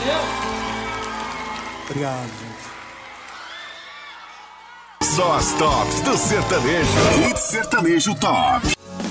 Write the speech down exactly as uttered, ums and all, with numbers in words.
Obrigado, gente. Só as tops do sertanejo. Hit Sertanejo Top.